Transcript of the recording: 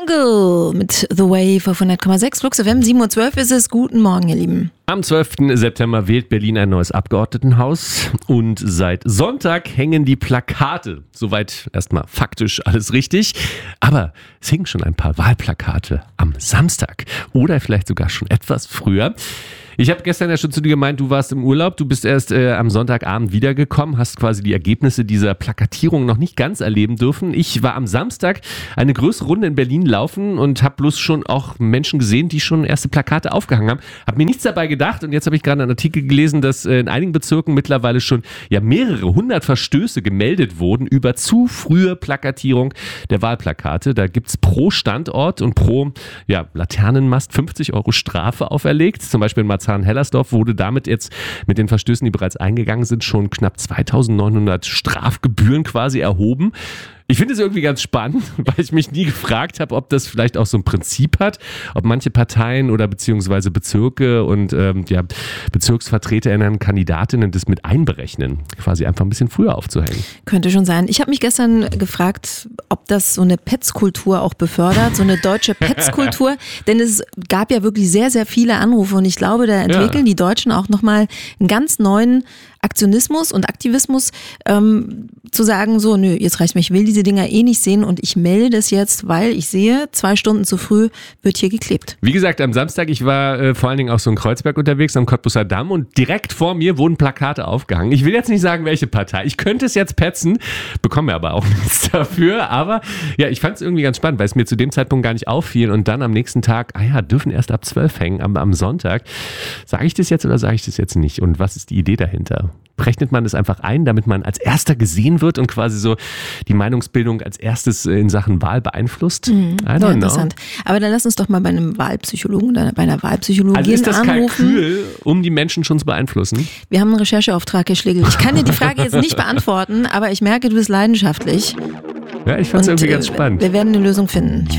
Jungle mit The Wave auf 100,6 Flux FM. 7:12 Uhr ist es. Guten Morgen, ihr Lieben. Am 12. September wählt Berlin ein neues Abgeordnetenhaus und seit Sonntag hängen die Plakate. Soweit erstmal faktisch alles richtig. Aber es hingen schon ein paar Wahlplakate am Samstag oder vielleicht sogar schon etwas früher. Ich habe gestern ja schon zu dir gemeint, du warst im Urlaub, du bist erst am Sonntagabend wiedergekommen, hast quasi die Ergebnisse dieser Plakatierung noch nicht ganz erleben dürfen. Ich war am Samstag eine größere Runde in Berlin laufen und habe bloß schon auch Menschen gesehen, die schon erste Plakate aufgehangen haben. Habe mir nichts dabei gedacht und jetzt habe ich gerade einen Artikel gelesen, dass in einigen Bezirken mittlerweile schon mehrere 100 Verstöße gemeldet wurden über zu frühe Plakatierung der Wahlplakate. Da gibt's pro Standort und pro Laternenmast 50 € Strafe auferlegt. Zum Beispiel in Marzahn-Hellersdorf wurde damit jetzt mit den Verstößen, die bereits eingegangen sind, schon knapp 2.900 Strafgebühren quasi erhoben. Ich finde es irgendwie ganz spannend, weil ich mich nie gefragt habe, ob das vielleicht auch so ein Prinzip hat, ob manche Parteien oder beziehungsweise Bezirke und BezirksvertreterInnen, Kandidatinnen das mit einberechnen, quasi einfach ein bisschen früher aufzuhängen. Könnte schon sein. Ich habe mich gestern gefragt, ob das so eine Petzkultur auch befördert, so eine deutsche Petzkultur, denn es gab ja wirklich sehr, sehr viele Anrufe und ich glaube, da entwickeln die Deutschen auch nochmal einen ganz neuen Aktionismus und Aktivismus, zu sagen, so, nö, jetzt reicht mir, ich will diese Dinger eh nicht sehen und ich melde das jetzt, weil ich sehe, 2 Stunden zu früh wird hier geklebt. Wie gesagt, am Samstag, ich war vor allen Dingen auch so in Kreuzberg unterwegs, am Cottbusser Damm und direkt vor mir wurden Plakate aufgehangen. Ich will jetzt nicht sagen, welche Partei. Ich könnte es jetzt petzen, bekomme aber auch nichts dafür, aber ja, ich fand es irgendwie ganz spannend, weil es mir zu dem Zeitpunkt gar nicht auffiel und dann am nächsten Tag, dürfen erst ab 12 hängen, am Sonntag. Sage ich das jetzt oder sage ich das jetzt nicht? Und was ist die Idee dahinter? Rechnet man das einfach ein, damit man als Erster gesehen wird und quasi so die Meinungsbildung als erstes in Sachen Wahl beeinflusst? Interessant. Aber dann lass uns doch mal bei einem Wahlpsychologen oder bei einer Wahlpsychologin anrufen. Also ist das Kalkül, um die Menschen schon zu beeinflussen? Wir haben einen Rechercheauftrag, Herr Schlegel. Ich kann dir die Frage jetzt nicht beantworten, aber ich merke, du bist leidenschaftlich. Ja, ich fand es irgendwie ganz spannend. Wir werden eine Lösung finden.